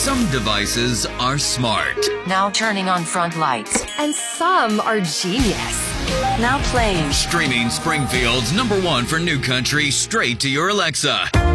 Some devices are smart. Now turning on front lights. And some are genius. Now playing. Streaming Springfield's #1 for new country straight to your Alexa.